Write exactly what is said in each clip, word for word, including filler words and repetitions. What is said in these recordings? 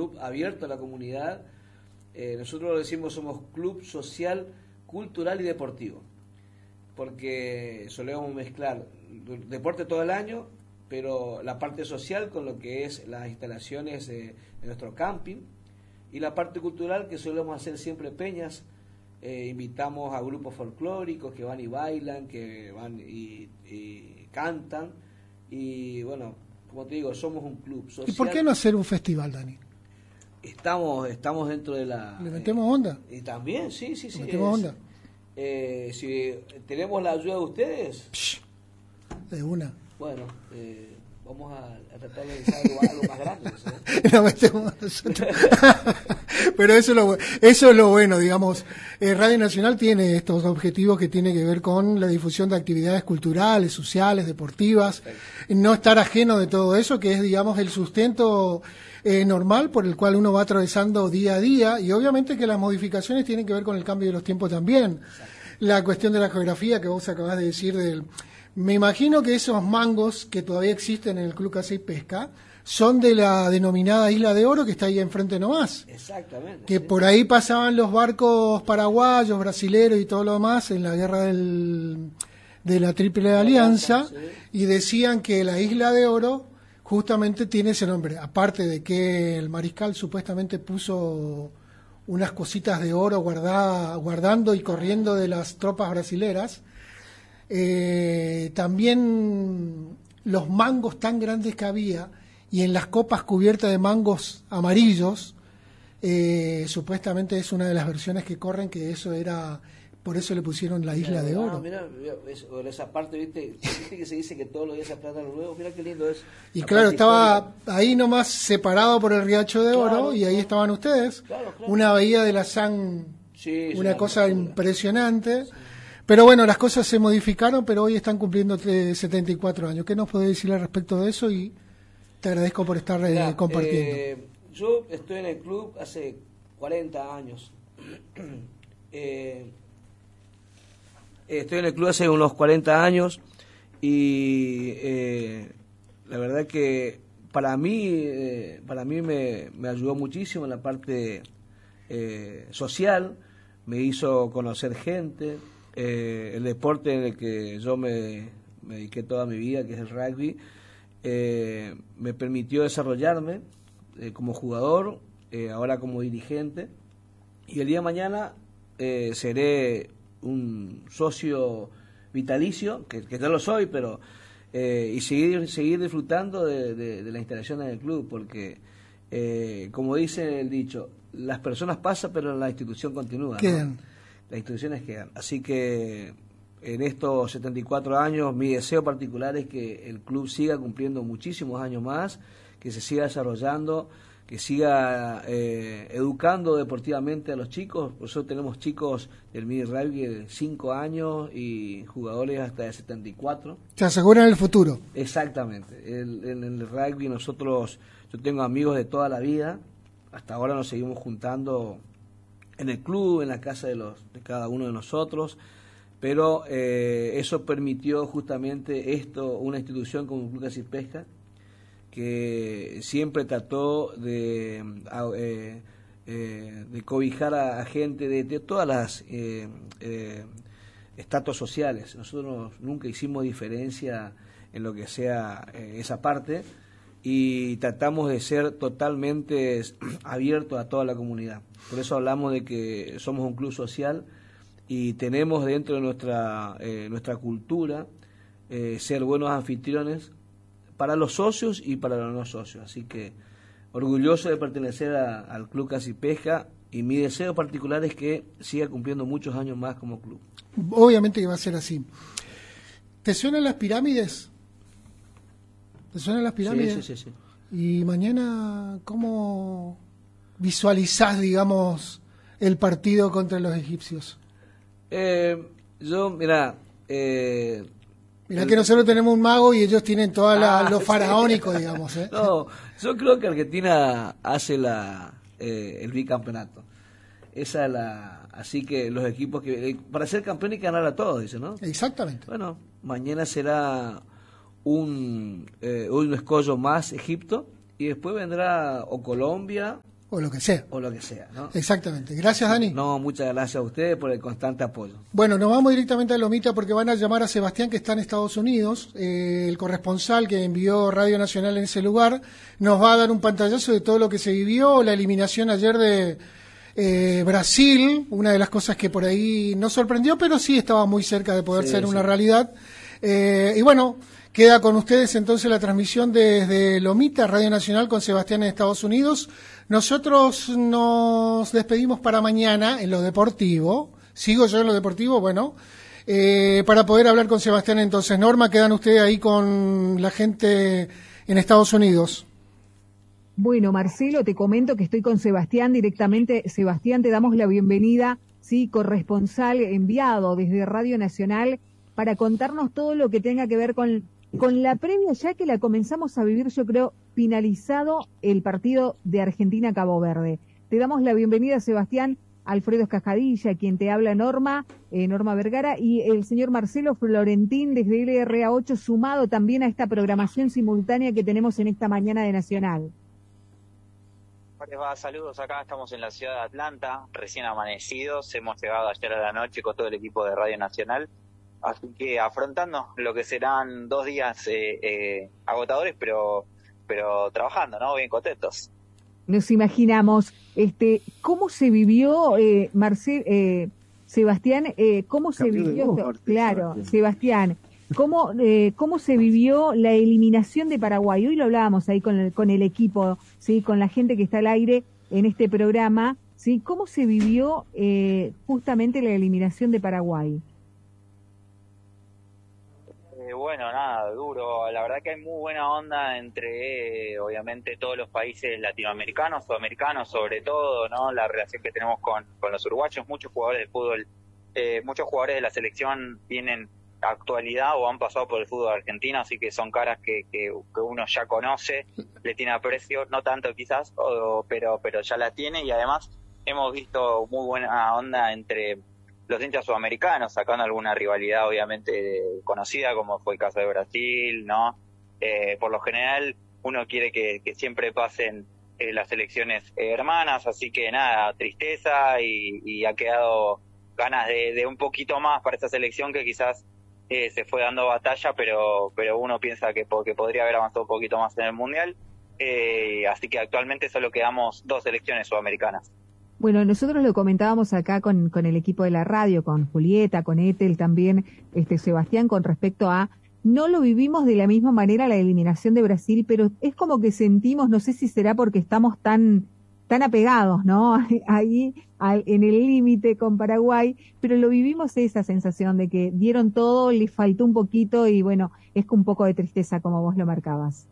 club abierto a la comunidad. Eh, nosotros lo decimos, somos club social, cultural y deportivo, porque solemos mezclar deporte todo el año, pero la parte social con lo que es las instalaciones eh, de nuestro camping, y la parte cultural que solemos hacer siempre peñas. Eh, invitamos a grupos folclóricos que van y bailan, que van y, y cantan, y bueno, como te digo, somos un club social. ¿Y por qué no hacer un festival, Dani? Estamos estamos dentro de la... ¿Le metemos onda? Eh, y también, sí, sí, sí. ¿Le metemos es, onda? Eh, si tenemos la ayuda de ustedes... Psh, de una. Bueno, eh, vamos a, a tratar de hacer algo, algo más grande. ¿Sí? Lo metemos nosotros. Pero eso es, lo, eso es lo bueno, digamos. Eh, Radio Nacional tiene estos objetivos que tienen que ver con la difusión de actividades culturales, sociales, deportivas. Perfecto. No estar ajeno de todo eso, que es, digamos, el sustento eh, normal por el cual uno va atravesando día a día. Y obviamente que las modificaciones tienen que ver con el cambio de los tiempos también. Exacto. La cuestión de la geografía que vos acabás de decir del... Me imagino que esos mangos que todavía existen en el Club Caza y Pesca son de la denominada Isla de Oro, que está ahí enfrente nomás. Exactamente. Que sí. Por ahí pasaban los barcos paraguayos, brasileros y todo lo demás en la guerra del, de la Triple Alianza, sí. Y decían que la Isla de Oro justamente tiene ese nombre. Aparte de que el mariscal supuestamente puso unas cositas de oro guardada, guardando y corriendo de las tropas brasileras. Eh, también los mangos tan grandes que había y en las copas cubiertas de mangos amarillos, eh, supuestamente es una de las versiones que corren que eso era, por eso le pusieron la Isla de Oro. Ah, mira, esa parte, ¿viste? ¿Viste que se dice que todos los días se plantan los huevos? Mira qué lindo es. Y claro, estaba histórica. Ahí nomás separado por el Riacho de Oro, claro, y ahí claro. estaban ustedes, claro, claro. Una bahía de la San, sí, una cosa impresionante. Sí. Pero bueno, las cosas se modificaron, pero hoy están cumpliendo setenta y cuatro años. ¿Qué nos podés decir al respecto de eso? Y te agradezco por estar Mirá, eh, compartiendo. Eh, yo estoy en el club hace cuarenta años. eh, estoy en el club hace unos cuarenta años y eh, la verdad que para mí, eh, para mí me, me ayudó muchísimo en la parte eh, social, me hizo conocer gente. Eh, el deporte en el que yo me, me dediqué toda mi vida, que es el rugby, eh, me permitió desarrollarme eh, como jugador, eh, ahora como dirigente, y el día de mañana eh, seré un socio vitalicio, que, que ya lo soy, pero eh, y seguir, seguir disfrutando de, de, de la instalación en el club, porque eh, como dice el dicho, las personas pasan, pero la institución continúa, Quedan. ¿no? Las instituciones quedan. Así que en estos setenta y cuatro años, mi deseo particular es que el club siga cumpliendo muchísimos años más, que se siga desarrollando, que siga eh, educando deportivamente a los chicos. Por eso tenemos chicos del mini rugby de cinco años y jugadores hasta de setenta y cuatro. Se aseguran el futuro. Exactamente. El, en el rugby nosotros, yo tengo amigos de toda la vida, hasta ahora nos seguimos juntando en el club, en la casa de los de cada uno de nosotros, pero eh, eso permitió justamente esto, una institución como el Club Caza y Pesca, que siempre trató de, eh, eh, de cobijar a, a gente de, de todas las eh, eh, estratos sociales. Nosotros nunca hicimos diferencia en lo que sea eh, esa parte, y tratamos de ser totalmente abiertos a toda la comunidad. Por eso hablamos de que somos un club social y tenemos dentro de nuestra eh, nuestra cultura eh, ser buenos anfitriones para los socios y para los no socios. Así que orgulloso de pertenecer a, al Club Caza y Pesca, y mi deseo particular es que siga cumpliendo muchos años más como club. Obviamente que va a ser así. ¿Te suenan las pirámides? ¿Te suenan las pirámides? Sí, sí, sí, sí. Y mañana, ¿cómo visualizás, digamos, el partido contra los egipcios? Eh, yo, mira... Eh, Mirá el, que nosotros tenemos un mago y ellos tienen todo ah, lo faraónico, sí. digamos. ¿eh? No, yo creo que Argentina hace la eh, el bicampeonato. Esa es la... Así que los equipos que... Eh, para ser campeón hay que ganar a todos, dice, ¿no? Exactamente. Bueno, mañana será... un, eh, un escollo más Egipto, y después vendrá o Colombia o lo que sea. O lo que sea, ¿no? Exactamente. Gracias, Dani. No, muchas gracias a ustedes por el constante apoyo. Bueno, nos vamos directamente a Lomita porque van a llamar a Sebastián, que está en Estados Unidos, eh, el corresponsal que envió Radio Nacional en ese lugar, nos va a dar un pantallazo de todo lo que se vivió, la eliminación ayer de eh, Brasil, una de las cosas que por ahí nos sorprendió, pero sí estaba muy cerca de poder sí, ser sí. una realidad. Eh, y bueno, queda con ustedes entonces la transmisión desde Lomita, Radio Nacional, con Sebastián en Estados Unidos. Nosotros nos despedimos para mañana en lo deportivo. Sigo yo en lo deportivo, bueno, eh, para poder hablar con Sebastián. Entonces, Norma, quedan ustedes ahí con la gente en Estados Unidos. Bueno, Marcelo, te comento que estoy con Sebastián directamente. Sebastián, te damos la bienvenida, sí, corresponsal enviado desde Radio Nacional para contarnos todo lo que tenga que ver con, con la previa, ya que la comenzamos a vivir, yo creo, finalizado el partido de Argentina-Cabo Verde. Te damos la bienvenida, Sebastián. Alfredo Escajadilla, quien te habla, Norma, eh, Norma Vergara, y el señor Marcelo Florentín desde L R A ocho, sumado también a esta programación simultánea que tenemos en esta mañana de Nacional. Saludos, acá estamos en la ciudad de Atlanta, recién amanecidos, hemos llegado ayer a la noche con todo el equipo de Radio Nacional, así que afrontando lo que serán dos días eh, eh, agotadores, pero pero trabajando, ¿no? Bien contentos. Nos imaginamos, este, ¿cómo se vivió, eh, Marcel, eh, Sebastián, eh, cómo se Cambio vivió, voz, Martín, claro, Martín. Sebastián, cómo, eh, cómo se vivió la eliminación de Paraguay? Hoy lo hablábamos ahí con el, con el equipo, sí, con la gente que está al aire en este programa, sí, ¿cómo se vivió eh, justamente la eliminación de Paraguay? Bueno, nada, duro. La verdad que hay muy buena onda entre, eh, obviamente, todos los países latinoamericanos, sudamericanos, sobre todo, ¿no? La relación que tenemos con, con los uruguayos. Muchos jugadores de fútbol, eh, muchos jugadores de la selección tienen actualidad o han pasado por el fútbol argentino, así que son caras que, que, que uno ya conoce, le tiene aprecio, no tanto quizás, o, pero, pero ya la tiene, y además hemos visto muy buena onda entre los hinchas sudamericanos, sacando alguna rivalidad obviamente conocida, como fue el caso de Brasil, ¿no? Eh, por lo general uno quiere que, que siempre pasen eh, las elecciones eh, hermanas, así que nada, tristeza y, y ha quedado ganas de, de un poquito más para esta selección que quizás eh, se fue dando batalla, pero pero uno piensa que, que podría haber avanzado un poquito más en el Mundial, eh, así que actualmente solo quedamos dos selecciones sudamericanas. Bueno, nosotros lo comentábamos acá con, con el equipo de la radio, con Julieta, con Ethel también, este Sebastián, con respecto a, no lo vivimos de la misma manera la eliminación de Brasil, pero es como que sentimos, no sé si será porque estamos tan tan apegados, ¿no? Ahí al, en el límite con Paraguay, pero lo vivimos esa sensación de que dieron todo, les faltó un poquito y bueno, es un poco de tristeza como vos lo marcabas.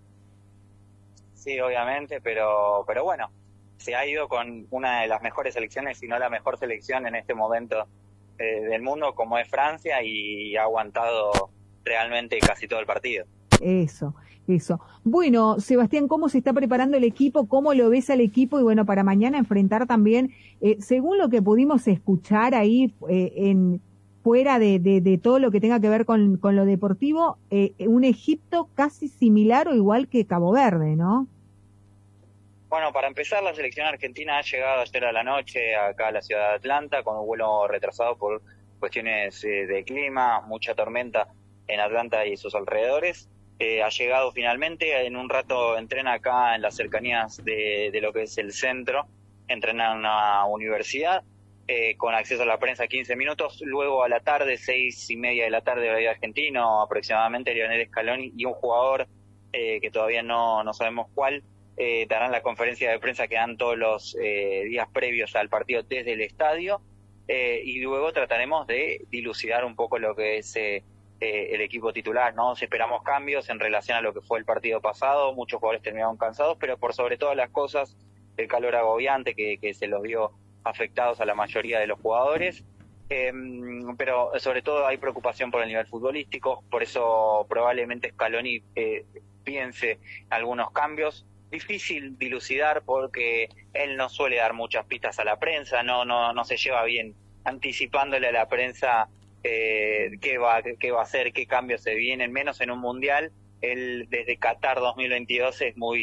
Sí, obviamente, pero pero bueno, se ha ido con una de las mejores selecciones, si no la mejor selección en este momento eh, del mundo, como es Francia, y ha aguantado realmente casi todo el partido. Eso, eso. Bueno, Sebastián, ¿cómo se está preparando el equipo? ¿Cómo lo ves al equipo? Y bueno, para mañana enfrentar también, eh, según lo que pudimos escuchar ahí eh, en fuera de, de, de todo lo que tenga que ver con, con lo deportivo, eh, un Egipto casi similar o igual que Cabo Verde, ¿no? Bueno, para empezar, la selección argentina ha llegado ayer a la noche acá a la ciudad de Atlanta con un vuelo retrasado por cuestiones eh, de clima, mucha tormenta en Atlanta y sus alrededores. Eh, ha llegado finalmente, en un rato entrena acá en las cercanías de, de lo que es el centro, entrena en una universidad eh, con acceso a la prensa quince minutos, luego a la tarde, seis y media de la tarde, horario argentino, aproximadamente, Lionel Scaloni y un jugador eh, que todavía no, no sabemos cuál, Eh, darán la conferencia de prensa que dan todos los eh, días previos al partido desde el estadio, eh, y luego trataremos de dilucidar un poco lo que es eh, eh, el equipo titular, ¿no? Si esperamos cambios en relación a lo que fue el partido pasado, muchos jugadores terminaron cansados, pero por sobre todas las cosas, el calor agobiante que, que se los vio afectados a la mayoría de los jugadores, eh, pero sobre todo hay preocupación por el nivel futbolístico, por eso probablemente Scaloni eh, piense algunos cambios. Difícil dilucidar porque él no suele dar muchas pistas a la prensa, no no no se lleva bien anticipándole a la prensa eh, qué va qué va a hacer, qué cambios se vienen, menos en un mundial. Él desde Qatar dos mil veintidós es muy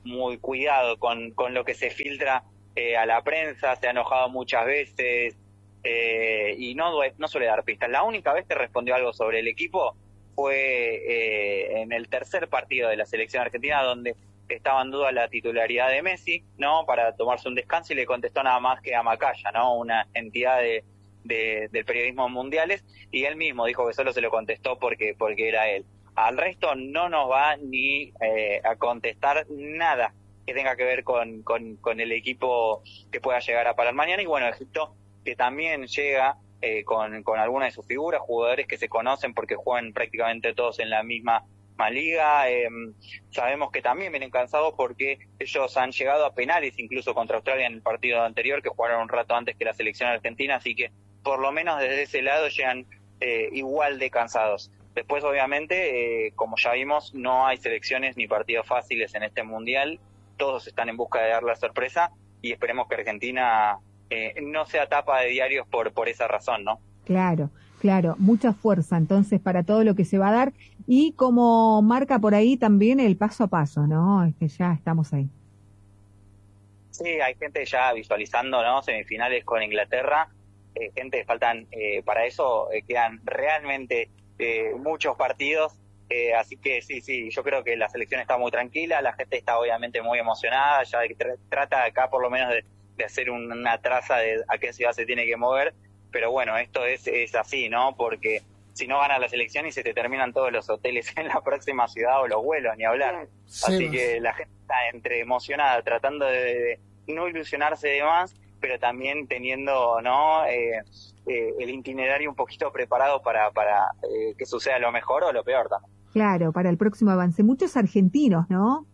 muy cuidado con, con lo que se filtra eh, a la prensa, se ha enojado muchas veces eh, y no, no suele dar pistas. La única vez que respondió algo sobre el equipo fue eh, en el tercer partido de la selección argentina, donde estaba en duda la titularidad de Messi, ¿no? Para tomarse un descanso, y le contestó nada más que a Macaya, ¿no? Una entidad de, de, del periodismo mundiales, y él mismo dijo que solo se lo contestó porque, porque era él. Al resto no nos va ni eh, a contestar nada que tenga que ver con, con, con el equipo que pueda llegar a parar mañana. Y bueno, Egipto, que también llega eh, con, con alguna de sus figuras, jugadores que se conocen porque juegan prácticamente todos en la misma liga. Eh, sabemos que también vienen cansados porque ellos han llegado a penales incluso contra Australia en el partido anterior, que jugaron un rato antes que la selección argentina, así que por lo menos desde ese lado llegan eh, igual de cansados. Después, obviamente, eh, como ya vimos, no hay selecciones ni partidos fáciles en este mundial, todos están en busca de dar la sorpresa, y esperemos que Argentina eh, no sea tapa de diarios por, por esa razón, ¿no? Claro. Claro, mucha fuerza entonces para todo lo que se va a dar, y como marca por ahí también el paso a paso, ¿no? Es que ya estamos ahí. Sí, hay gente ya visualizando, ¿no? Semifinales con Inglaterra, eh, gente, faltan, eh, para eso eh, quedan realmente eh, muchos partidos, eh, así que sí, sí, yo creo que la selección está muy tranquila, la gente está obviamente muy emocionada, ya tr- trata acá por lo menos de, de hacer un, una traza de a qué ciudad se tiene que mover. Pero bueno, esto es, es así, ¿no? Porque si no ganas la selección y se te terminan todos los hoteles en la próxima ciudad o los vuelos, ni hablar. Sí, así que la gente está entre emocionada, tratando de, de no ilusionarse de más, pero también teniendo, ¿no? Eh, eh, el itinerario un poquito preparado para, para eh, que suceda lo mejor o lo peor también. Claro, para el próximo avance. Muchos argentinos, ¿no?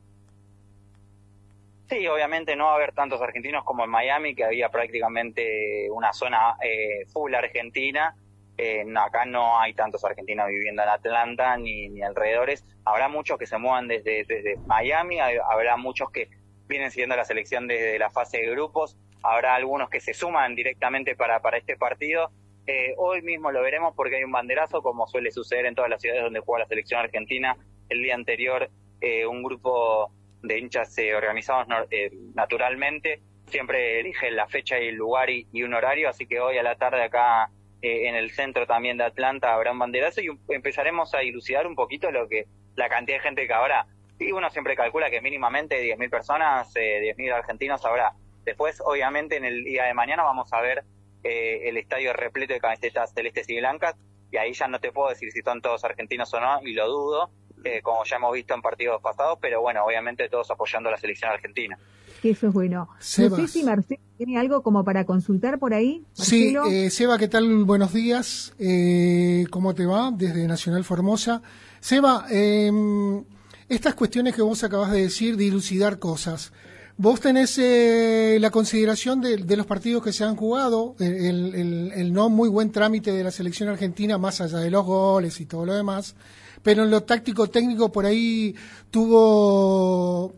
Sí, obviamente no va a haber tantos argentinos como en Miami, que había prácticamente una zona eh, full argentina. Eh, no, acá no hay tantos argentinos viviendo en Atlanta ni, ni alrededores. Habrá muchos que se muevan desde, desde Miami, hay, habrá muchos que vienen siguiendo la selección desde la fase de grupos, habrá algunos que se suman directamente para, para este partido. Eh, hoy mismo lo veremos porque hay un banderazo, como suele suceder en todas las ciudades donde juega la selección argentina. El día anterior eh, un grupo de hinchas eh, organizados eh, naturalmente, siempre eligen la fecha y el lugar y, y un horario, así que hoy a la tarde acá eh, en el centro también de Atlanta habrá un banderazo, y un, empezaremos a dilucidar un poquito lo que la cantidad de gente que habrá. Y uno siempre calcula que mínimamente diez mil personas, eh, diez mil argentinos habrá. Después, obviamente, en el día de mañana vamos a ver eh, el estadio repleto de camisetas celestes y blancas, y ahí ya no te puedo decir si son todos argentinos o no, y lo dudo, Eh, como ya hemos visto en partidos pasados, pero bueno, obviamente todos apoyando a la selección argentina. Eso es bueno. Sebas. No sé si Marcelo tiene algo como para consultar por ahí. Marcelo. Sí, eh, Seba, ¿qué tal? Buenos días. Eh, ¿Cómo te va? Desde Nacional Formosa. Seba, eh, estas cuestiones que vos acabas de decir, de dilucidar cosas, ¿vos tenés eh, la consideración de, de los partidos que se han jugado, el, el, el no muy buen trámite de la selección argentina, más allá de los goles y todo lo demás, pero en lo táctico-técnico por ahí tuvo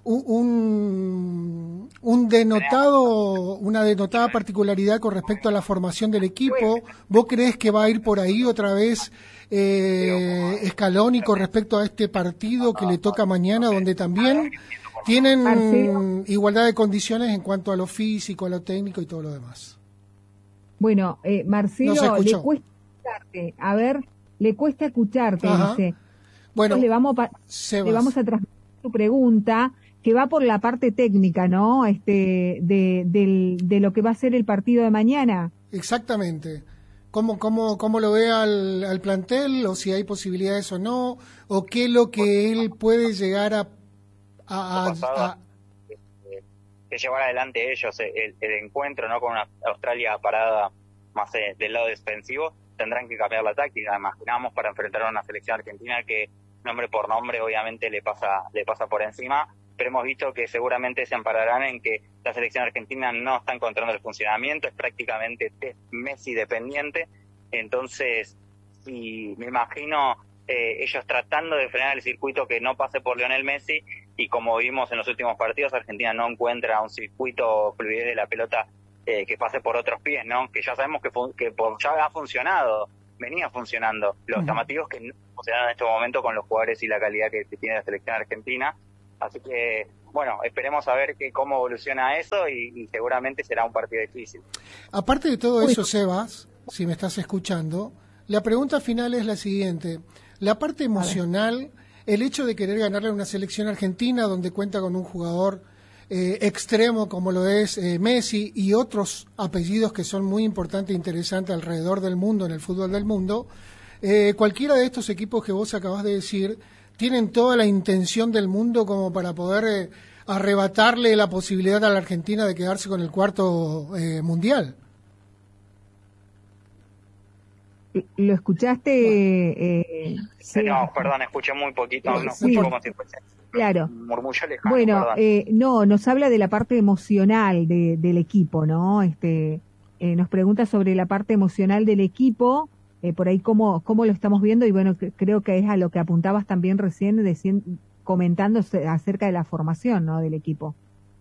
un, un denotado, una denotada particularidad con respecto a la formación del equipo? ¿Vos creés que va a ir por ahí otra vez eh, Scaloni con respecto a este partido que le toca mañana, donde también tienen Marcelo. igualdad de condiciones en cuanto a lo físico, a lo técnico y todo lo demás? Bueno, eh, Marcelo, no le cuesta escucharte. A ver, le cuesta escucharte, Ajá. dice. Bueno, le vamos, pa- le vamos a transmitir tu pregunta, que va por la parte técnica, ¿no? Este, de, del, de lo que va a ser el partido de mañana. Exactamente. ¿Cómo, cómo, cómo lo ve al, al plantel, o si hay posibilidades o no, o qué es lo que él puede llegar a... a, a, a... que llevar adelante ellos el, el encuentro, ¿no? Con una Australia parada más eh, del lado defensivo, tendrán que cambiar la táctica. Imaginamos para enfrentar a una selección argentina que nombre por nombre obviamente le pasa le pasa por encima, pero hemos visto que seguramente se ampararán en que la selección argentina no está encontrando el funcionamiento, es prácticamente Messi dependiente. Entonces, y me imagino eh, ellos tratando de frenar el circuito que no pase por Lionel Messi, y como vimos en los últimos partidos, Argentina no encuentra un circuito fluidez de la pelota eh, que pase por otros pies, ¿no? Que ya sabemos que, fun- que por, ya ha funcionado, venía funcionando. Los uh-huh. llamativos que no funcionan en este momento con los jugadores y la calidad que, que tiene la selección argentina. Así que bueno, esperemos a ver que, cómo evoluciona eso y, y seguramente será un partido difícil. Aparte de todo eso, Sebas, si me estás escuchando, la pregunta final es la siguiente. La parte emocional, el hecho de querer ganarle a una selección argentina donde cuenta con un jugador eh, extremo como lo es eh, Messi y otros apellidos que son muy importantes e interesantes alrededor del mundo, en el fútbol del mundo, eh, cualquiera de estos equipos que vos acabas de decir tienen toda la intención del mundo como para poder eh, arrebatarle la posibilidad a la Argentina de quedarse con el cuarto eh, mundial. ¿Lo escuchaste? Eh, sí. No, perdón, escuché muy poquito, no, no sí, escucho como si fuese claro. un murmullo lejano. Bueno, eh, no, nos habla de la parte emocional de, del equipo, ¿no? Este, eh, nos pregunta sobre la parte emocional del equipo, eh, por ahí cómo, cómo lo estamos viendo, y bueno, que, creo que es a lo que apuntabas también recién, decien, comentando acerca de la formación, ¿no?, del equipo.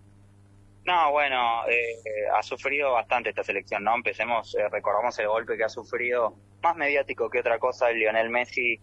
No, bueno, eh, ha sufrido bastante esta selección, ¿no? Empecemos, eh, recordamos el golpe que ha sufrido, más mediático que otra cosa, el Lionel Messi,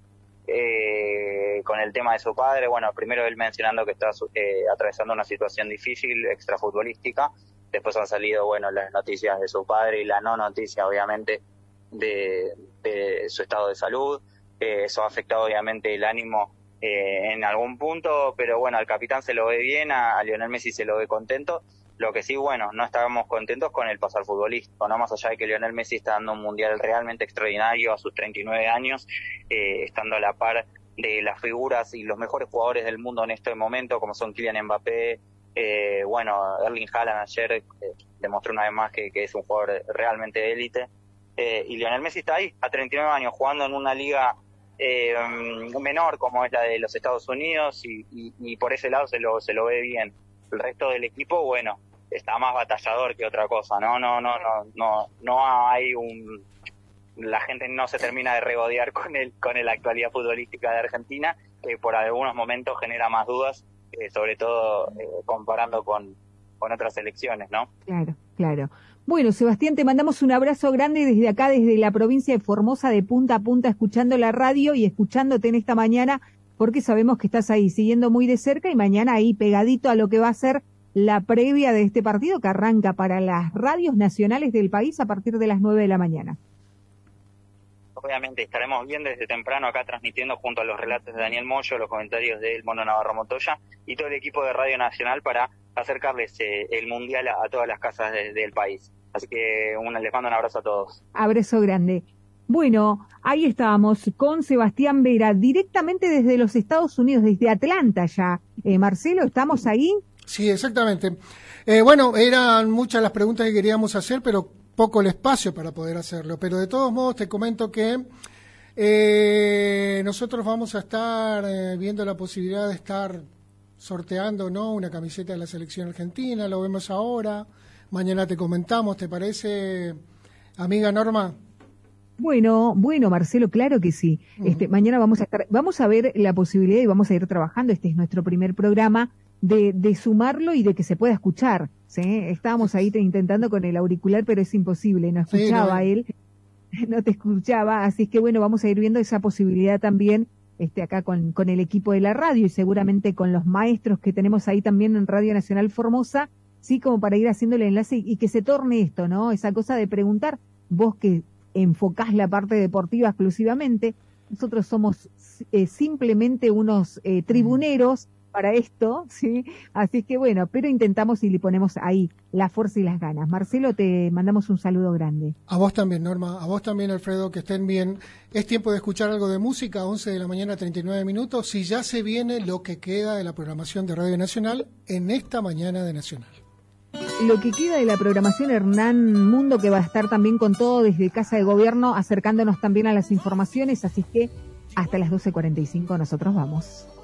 eh, con el tema de su padre. Bueno, primero él mencionando que está eh, atravesando una situación difícil, extrafutbolística. Después han salido, bueno, las noticias de su padre y la no noticia, obviamente, de, de su estado de salud. Eh, eso ha afectado, obviamente, el ánimo eh, en algún punto, pero bueno, al capitán se lo ve bien, a, a Lionel Messi se lo ve contento. Lo que sí, bueno, no estábamos contentos con el pasar futbolístico, no más allá de que Lionel Messi está dando un mundial realmente extraordinario a sus treinta y nueve años, eh, estando a la par de las figuras y los mejores jugadores del mundo en este momento, como son Kylian Mbappé, eh, bueno, Erling Haaland ayer eh, demostró una vez más que, que es un jugador realmente de élite, eh, y Lionel Messi está ahí, a treinta y nueve años, jugando en una liga eh, menor como es la de los Estados Unidos, y, y, y por ese lado se lo, se lo ve bien. El resto del equipo, bueno, está más batallador que otra cosa, ¿no? No, no, no, no, no hay un, la gente no se termina de regodear con el, con la actualidad futbolística de Argentina, que por algunos momentos genera más dudas, eh, sobre todo eh, comparando con, con otras selecciones, ¿no? Claro, claro. Bueno, Sebastián, te mandamos un abrazo grande desde acá, desde la provincia de Formosa, de punta a punta, escuchando la radio y escuchándote en esta mañana, porque sabemos que estás ahí siguiendo muy de cerca y mañana ahí pegadito a lo que va a ser la previa de este partido que arranca para las radios nacionales del país a partir de las nueve de la mañana. Obviamente estaremos bien desde temprano acá transmitiendo junto a los relatos de Daniel Moyo, los comentarios del Mono Navarro Montoya y todo el equipo de Radio Nacional para acercarles eh, el Mundial a, a todas las casas de, del país. Así que un, les mando un abrazo a todos. Abrazo grande. Bueno, ahí estábamos con Sebastián Vera, directamente desde los Estados Unidos, desde Atlanta ya. Eh, Marcelo, ¿estamos ahí? Sí, exactamente. Eh, bueno, eran muchas las preguntas que queríamos hacer, pero poco el espacio para poder hacerlo. Pero de todos modos te comento que eh, nosotros vamos a estar eh, viendo la posibilidad de estar sorteando, ¿no?, una camiseta de la selección argentina. Lo vemos ahora. Mañana te comentamos, ¿te parece, amiga Norma? Bueno, bueno, Marcelo, claro que sí. Uh-huh. Este, mañana vamos a estar, vamos a ver la posibilidad y vamos a ir trabajando. Este es nuestro primer programa. De, de sumarlo y de que se pueda escuchar, ¿sí? Estábamos ahí te, intentando con el auricular, pero es imposible, no escuchaba sí, no. él, no te escuchaba, así es que bueno, vamos a ir viendo esa posibilidad también este, acá con, con el equipo de la radio y seguramente con los maestros que tenemos ahí también en Radio Nacional Formosa, sí, como para ir haciendo el enlace y, y que se torne esto, ¿no? Esa cosa de preguntar, vos que enfocás la parte deportiva exclusivamente, nosotros somos eh, simplemente unos eh, tribuneros para esto, ¿sí? Así que bueno, pero intentamos y le ponemos ahí la fuerza y las ganas. Marcelo, te mandamos un saludo grande. A vos también, Norma, a vos también, Alfredo, que estén bien. Es tiempo de escuchar algo de música, once de la mañana, treinta y nueve minutos, si ya se viene lo que queda de la programación de Radio Nacional en esta mañana de Nacional. Lo que queda de la programación, Hernán Mundo, que va a estar también con todo desde Casa de Gobierno, acercándonos también a las informaciones, así que hasta las doce cuarenta y cinco nosotros vamos.